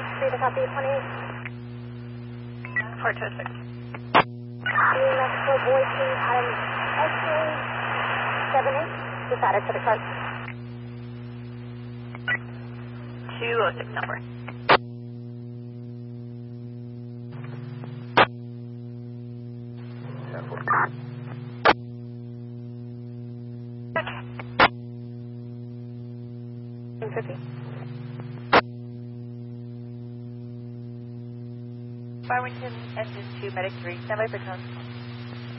Street, copy 28. 426. Mexico, Boise, Adam, SA 78, just added to the card. 206 number. Farmington, engine 2, medic 3, standby for tone.